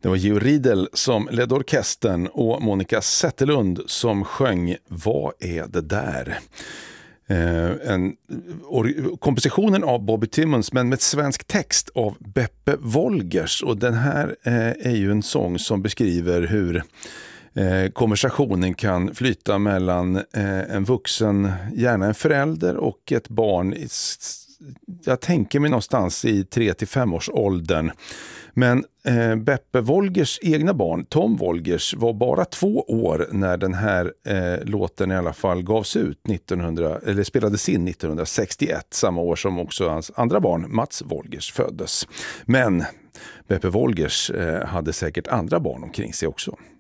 Det var Georg Riedel som ledde orkestern och Monica Zetterlund som sjöng Vad är det där? Kompositionen av Bobby Timmons men med svensk text av Beppe Wolgers, och den här är ju en sång som beskriver hur konversationen kan flyta mellan en vuxen, gärna en förälder, och ett barn. Jag tänker mig någonstans i 3-5 års åldern. Men Beppe Wolgers egna barn, Tom Wolgers, var bara 2 år när den här låten i alla fall gavs ut eller spelades in 1961, samma år som också hans andra barn Mats Wolgers föddes. Men Beppe Wolgers hade säkert andra barn omkring sig också.